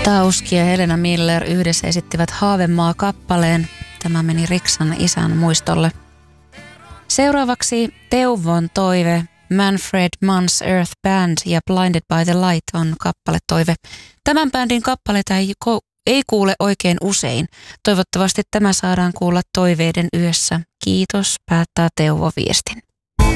Tauski ja Helena Miller yhdessä esittivät Haavemaa-kappaleen. Tämä meni Riksan isän muistolle. Seuraavaksi Teuvon toive. Manfred Mann's Earth Band ja Blinded by the Light on kappaletoive. Tämän bändin kappaleita ei kuule oikein usein. Toivottavasti tämä saadaan kuulla toiveiden yössä. Kiitos, päättää Teuvo viestin.